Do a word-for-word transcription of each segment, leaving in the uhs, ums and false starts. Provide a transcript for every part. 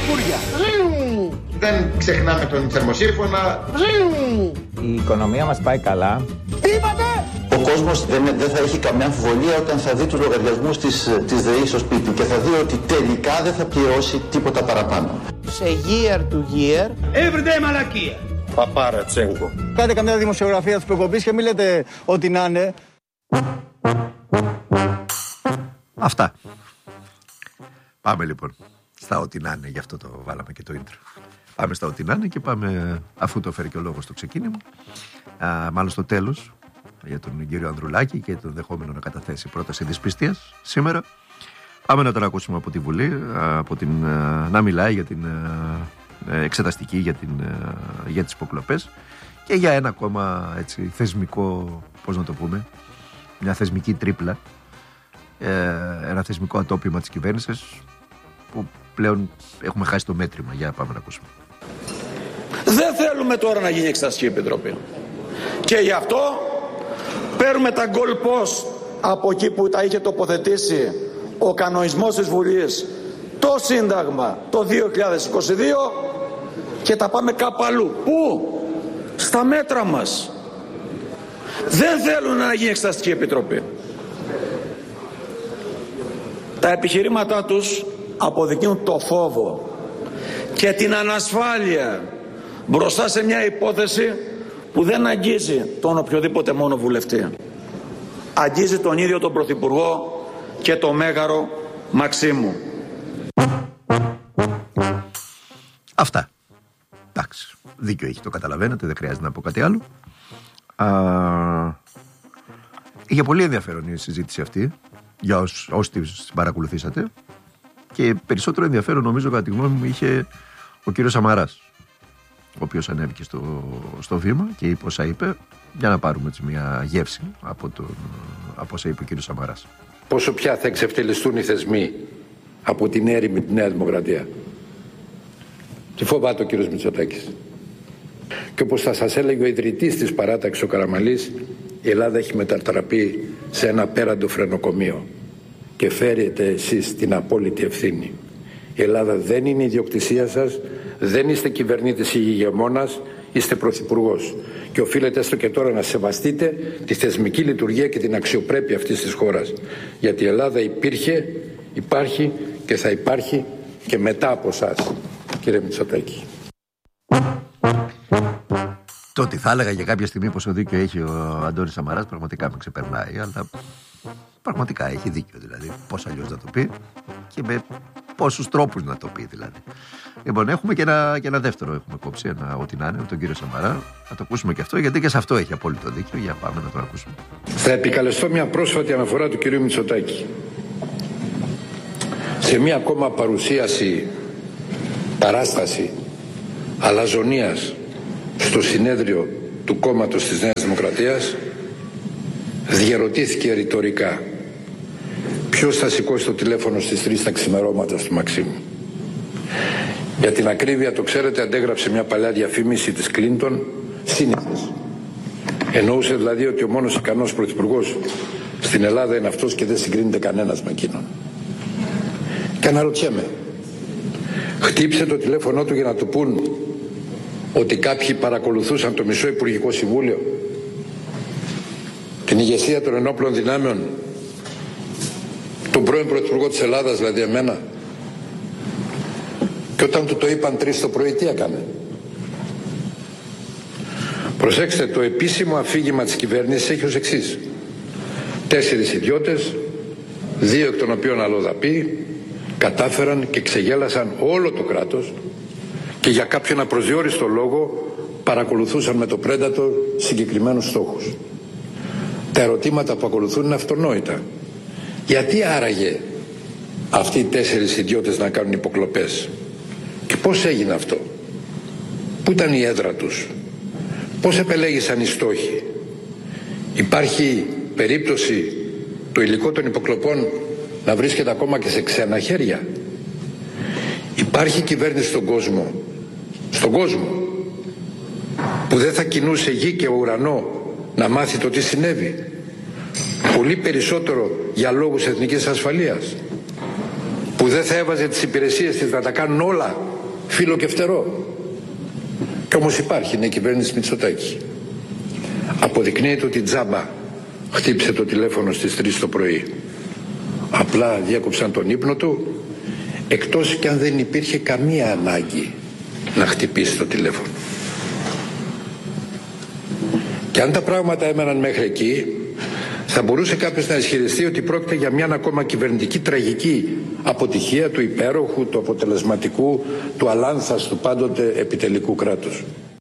φούρια. Δεν ξεχνάμε τον θερμοσύμφωνα. Η οικονομία μας πάει καλά. Τι είπατε? Ο κόσμος δεν, δεν θα έχει καμιά αμφιβολία όταν θα δει τους λογαριασμούς της, της ΔΕΗ στο σπίτι και θα δει ότι τελικά δεν θα πληρώσει τίποτα παραπάνω. Σε year to year. Everyday μαλακία. Παπάρα Τσέγκο. Κάντε καμιά δημοσιογραφία της προκοπής και μην λέτε ότι να είναι. Αυτά. Πάμε λοιπόν στα ό,τι να είναι, γι' αυτό το βάλαμε και το intro. Πάμε στα ό,τι να είναι και πάμε, αφού το φέρει και ο λόγος στο ξεκίνημα, α, μάλλον στο τέλος, για τον κύριο Ανδρουλάκη και τον δεχόμενο να καταθέσει πρόταση δυσπιστίας σήμερα. Πάμε να τον ακούσουμε από τη Βουλή, από την, να μιλάει για την εξεταστική για, την, για τις υποκλοπές και για ένα ακόμα έτσι, θεσμικό, πώς να το πούμε, μια θεσμική τρίπλα, ένα θεσμικό ατόπιμα της κυβέρνησης που πλέον έχουμε χάσει το μέτρημα. Για πάμε να ακούσουμε. Δεν θέλουμε τώρα να γίνει εξεταστική επιτροπή και γι' αυτό παίρνουμε τα goal post από εκεί που τα είχε τοποθετήσει ο κανονισμός της Βουλής, το Σύνταγμα το δύο χιλιάδες είκοσι δύο και τα πάμε κάπου αλλού. Πού? Στα μέτρα μας. Δεν θέλουν να γίνει εξεταστική επιτροπή. Τα επιχειρήματά τους αποδεικνύουν το φόβο και την ανασφάλεια μπροστά σε μια υπόθεση που δεν αγγίζει τον οποιοδήποτε μόνο βουλευτή. Αγγίζει τον ίδιο τον Πρωθυπουργό και το μέγαρο Μαξίμου. Αυτά. Εντάξει. Δίκιο έχει, το καταλαβαίνετε, δεν χρειάζεται να πω κάτι άλλο. Α, είχε πολύ ενδιαφέρον η συζήτηση αυτή για όσοι, όσοι την παρακολουθήσατε και περισσότερο ενδιαφέρον νομίζω κατά τη γνώμη μου είχε ο κύριος Σαμαράς, ο οποίος ανέβηκε στο, στο βήμα και είπε όσα είπε, για να πάρουμε έτσι μια γεύση από, τον, από όσα είπε ο κύριος Σαμαράς. Πόσο πια θα εξευτελιστούν οι θεσμοί από την έρημη τη Νέα Δημοκρατία. Τι φοβάται ο κύριος Μητσοτάκης. Και όπως θα σας έλεγε ο ιδρυτής της παράταξης ο Καραμανλής, η Ελλάδα έχει μετατραπεί σε ένα απέραντο φρενοκομείο και φέρετε εσείς την απόλυτη ευθύνη. Η Ελλάδα δεν είναι ιδιοκτησία σας, δεν είστε κυβερνήτης ή ηγεμόνας, είστε πρωθυπουργός. Και οφείλετε έστω και τώρα να σεβαστείτε τη θεσμική λειτουργία και την αξιοπρέπεια αυτής της χώρας. Γιατί η Ελλάδα υπήρχε, υπάρχει και θα υπάρχει και μετά από εσάς, κύριε Μητσοτάκη. Το ότι θα έλεγα για κάποια στιγμή πόσο δίκιο έχει ο Αντώνης Σαμαράς πραγματικά με ξεπερνάει, αλλά πραγματικά έχει δίκιο, δηλαδή πώς αλλιώς να το πει και με πόσους τρόπους να το πει δηλαδή. Λοιπόν, έχουμε και ένα, και ένα δεύτερο, έχουμε κόψει ένα ό,τι να είναι, τον κύριο Σαμαρά. Να το ακούσουμε και αυτό, γιατί και σε αυτό έχει απόλυτο δίκιο. Για πάμε να το ακούσουμε. Θα επικαλεστώ μια πρόσφατη αναφορά του κυρίου Μητσοτάκη. Σε μια ακόμα παρουσίαση, παράσταση αλαζονίας στο συνέδριο του κόμματος της Νέας Δημοκρατίας, διερωτήθηκε ρητορικά ποιος θα σηκώσει το τηλέφωνο στις τρεις τα ξημερώματα του Μαξίμου. Για την ακρίβεια, το ξέρετε, αντέγραψε μια παλιά διαφήμιση της Κλίντον, σύνηθες. Εννοούσε δηλαδή ότι ο μόνος ικανός πρωθυπουργός στην Ελλάδα είναι αυτός και δεν συγκρίνεται κανένας με εκείνον. Και αναρωτιέμαι, χτύπησε το τηλέφωνο του για να του πούν ότι κάποιοι παρακολουθούσαν το μισό Υπουργικό Συμβούλιο, την ηγεσία των ενόπλων δυνάμεων, τον πρώην Πρωθυπουργό της Ελλάδας, δηλαδή εμένα, και όταν του το είπαν τρεις το πρωί, τι έκανε? Προσέξτε, το επίσημο αφήγημα της κυβέρνησης έχει ως εξής: τέσσερις ιδιώτες, δύο εκ των οποίων αλλοδαποί, κατάφεραν και ξεγέλασαν όλο το κράτος και για κάποιον απροσδιόριστο λόγο παρακολουθούσαν με το Predator συγκεκριμένους στόχους. Τα ερωτήματα που ακολουθούν είναι αυτονόητα. Γιατί άραγε αυτοί οι τέσσερις ιδιώτες να κάνουν υποκλοπές? Και πώς έγινε αυτό? Πού ήταν η έδρα τους? Πώς επελέγησαν οι στόχοι? Υπάρχει περίπτωση το υλικό των υποκλοπών να βρίσκεται ακόμα και σε ξένα χέρια? Υπάρχει κυβέρνηση στον κόσμο, στον κόσμο, που δεν θα κινούσε γη και ουρανό να μάθει το τι συνέβη? Πολύ περισσότερο για λόγους εθνικής ασφαλείας, που δεν θα έβαζε τις υπηρεσίες της να τα κάνουν όλα φύλλο και φτερό. Κι όμως υπάρχει, είναι η κυβέρνηση Μητσοτάκη. Αποδεικνύεται ότι τζάμπα χτύπησε το τηλέφωνο στις τρεις το πρωί. Απλά διέκοψαν τον ύπνο του, εκτός κι αν δεν υπήρχε καμία ανάγκη να χτυπήσει το τηλέφωνο. Και αν τα πράγματα έμεναν μέχρι εκεί, θα μπορούσε κάποιος να ισχυριστεί ότι πρόκειται για μια ακόμα κυβερνητική τραγική αποτυχία του υπέροχου, του αποτελεσματικού, του αλάνθαστου πάντοτε επιτελικού κράτους.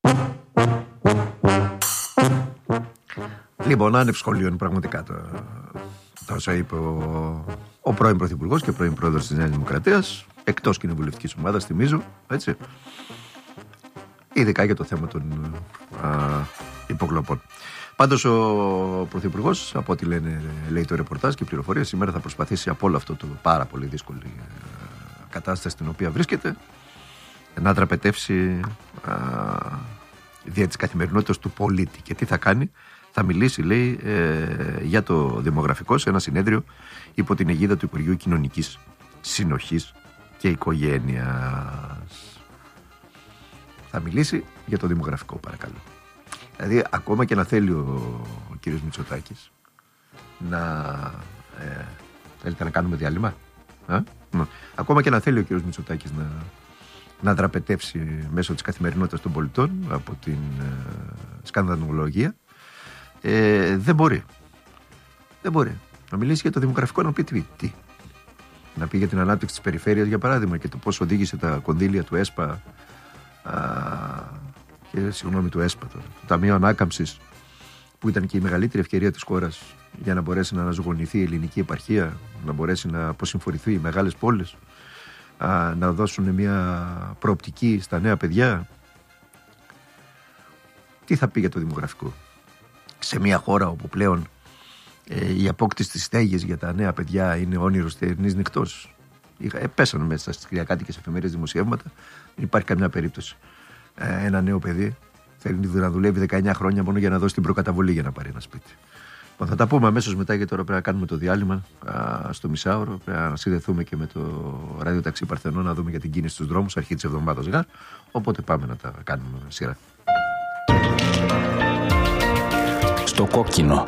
Λοιπόν, άνευ σχολείων πραγματικά το, το όσα είπε ο, ο πρώην Πρωθυπουργός και πρώην Πρόεδρος της Νέας Δημοκρατίας, εκτός κοινοβουλευτικής ομάδας, θυμίζω, έτσι. Ειδικά για το θέμα των α, υποκλοπών. Πάντως ο Πρωθυπουργός, από ό,τι λένε, λέει το ρεπορτάζ και οι πληροφορίες, σήμερα θα προσπαθήσει από όλο αυτό το πάρα πολύ δύσκολη κατάσταση στην οποία βρίσκεται να τραπετεύσει α, δια της καθημερινότητας του πολίτη. Και τι θα κάνει? Θα μιλήσει, λέει, ε, για το δημογραφικό σε ένα συνέδριο υπό την αιγίδα του Υπουργείου Κοινωνικής Συνοχής και Οικογένειας. Θα μιλήσει για το δημογραφικό, παρακαλώ. Δηλαδή, ακόμα και να θέλει ο, ο κύριος Μητσοτάκης να... Ε, θέλετε να κάνουμε διάλειμμα? Α? Ακόμα και να θέλει ο κύριος Μητσοτάκης να, να δραπετεύσει μέσω της καθημερινότητας των πολιτών από την ε, σκανδαλολογία, ε, δεν μπορεί. Δεν μπορεί. Να μιλήσει για το δημογραφικό, να πει τι. τι. Να πει για την ανάπτυξη της περιφέρειας, για παράδειγμα, και το πώς οδήγησε τα κονδύλια του ΕΣΠΑ, α, και, συγγνώμη, του ΕΣΠΑ, το, το Ταμείο Ανάκαμψης, που ήταν και η μεγαλύτερη ευκαιρία της χώρας για να μπορέσει να αναζωογονηθεί η ελληνική επαρχία, να μπορέσει να αποσυμφορηθεί οι μεγάλες πόλεις, α, να δώσουν μια προοπτική στα νέα παιδιά. Τι θα πει για το δημογραφικό σε μια χώρα όπου πλέον ε, η απόκτηση της στέγης για τα νέα παιδιά είναι όνειρο στερνής νυχτός? Ε, πέσανε μέσα στις κυριακάτικες εφημερίες δημοσιεύματα, δεν υπάρχει καμιά περίπτωση ε, ένα νέο παιδί θέλει να δουλεύει δεκαεννιά χρόνια μόνο για να δώσει την προκαταβολή για να πάρει ένα σπίτι. Λοιπόν, θα τα πούμε αμέσως μετά, γιατί τώρα πρέπει να κάνουμε το διάλειμμα α, στο μισάωρο. Πρέπει να συνδεθούμε και με το ραδιοταξί Παρθενών να δούμε για την κίνηση στους δρόμους αρχή της εβδομάδας γάρ. Οπότε πάμε να τα κάνουμε σειρά. Στο κόκκινο.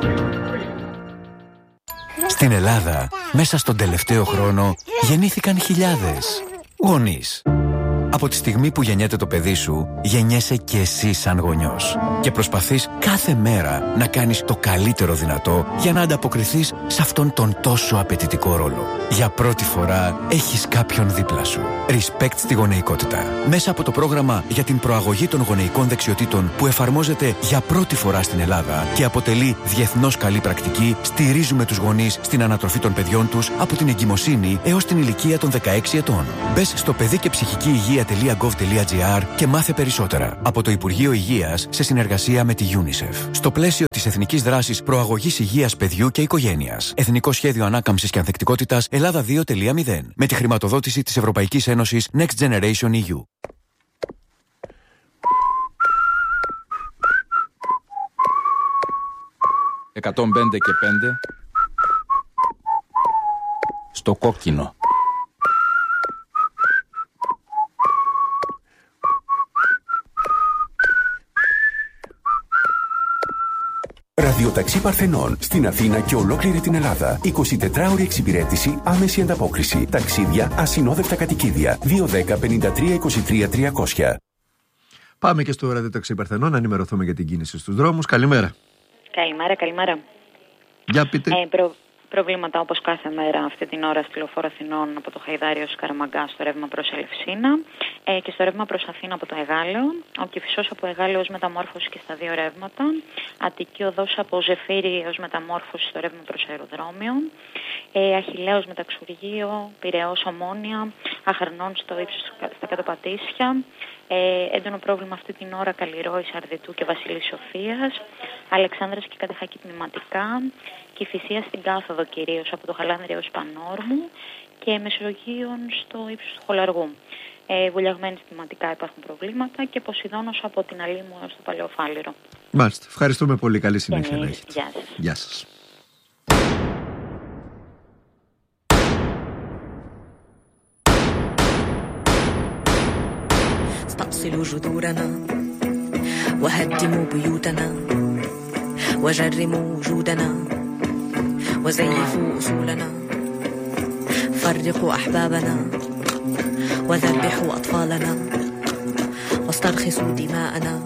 Στην Ελλάδα, μέσα στον τελευταίο χρόνο, γεννήθηκαν χιλιάδες γονείς. Από τη στιγμή που γεννιέται το παιδί σου, γεννιέσαι και εσύ σαν γονιός. Και προσπαθείς κάθε μέρα να κάνεις το καλύτερο δυνατό για να ανταποκριθείς σε αυτόν τον τόσο απαιτητικό ρόλο. Για πρώτη φορά έχεις κάποιον δίπλα σου. Respect στη γονεϊκότητα. Μέσα από το πρόγραμμα για την προαγωγή των γονεϊκών δεξιοτήτων που εφαρμόζεται για πρώτη φορά στην Ελλάδα και αποτελεί διεθνώς καλή πρακτική, στηρίζουμε τους γονείς στην ανατροφή των παιδιών τους από την εγκυμοσύνη έως την ηλικία των δεκαέξι ετών. Μπες στο παιδί και ψυχική υγεία τελεία γκοβ τελεία τζι άρ και μάθε περισσότερα. Από το Υπουργείο Υγείας σε συνεργασία με τη UNICEF. Στο πλαίσιο της Εθνικής Δράσης Προαγωγής Υγείας Παιδιού και Οικογένειας. Εθνικό Σχέδιο Ανάκαμψης και Ανθεκτικότητας Ελλάδα δύο τελεία μηδέν. Με τη χρηματοδότηση της Ευρωπαϊκής Ένωσης Next Generation ι γιου. εκατόν πέντε και πέντε. Στο κόκκινο. Ραδιοταξί Παρθενών στην Αθήνα και ολόκληρη την Ελλάδα. εικοσιτετράωρη εξυπηρέτηση, άμεση ανταπόκριση. Ταξίδια, ασυνόδευτα κατοικίδια. δύο δέκα πενήντα τρία είκοσι τρία τριακόσια. Πάμε και στο Ραδιοταξί Παρθενών να ενημερωθούμε για την κίνηση στους δρόμους. Καλημέρα. Καλημέρα, καλημέρα. Για πείτε. Ε, προ... Προβλήματα όπως κάθε μέρα αυτή την ώρα στη Λεωφόρο Αθηνών από το Χαϊδάριο ως Καραμαγκά στο ρεύμα προς Ελευσίνα ε, και στο ρεύμα προς Αθήνα από το Εγάλεο. Ο Κηφισός από Εγάλεο ως μεταμόρφωση και στα δύο ρεύματα. Αττική Οδός από Ζεφύρι ως μεταμόρφωση στο ρεύμα προς αεροδρόμιο. Ε, Αχιλλέος Μεταξουργείο, Πειραιώς Ομόνια, Αχαρνών στο ύψος στα κάτω Πατήσια. Ε, έντονο πρόβλημα αυτή την ώρα Καλλιρόης, Αρδιτού και Βασιλής Σοφίας. Αλεξάνδρας και Κατεχάκη πνευματικά. Κηφισία στην κάθοδο κυρίως από το Χαλάνδρη έως Πανόρμου και Μεσογείων στο ύψος του Χολαργού. Ε, βουλιαγμένοι στιγματικά υπάρχουν προβλήματα και Ποσειδώνος από την Αλήμου έως το Παλαιοφάλιρο. Μάλιστα. Ευχαριστούμε πολύ. Καλή συνέχεια να έχετε. Γεια σας. Γεια σας. واصلوا جذورنا وهدموا بيوتنا وجرموا وجودنا وزيفوا أصولنا فرقوا أحبابنا وذبحوا أطفالنا واسترخصوا دماءنا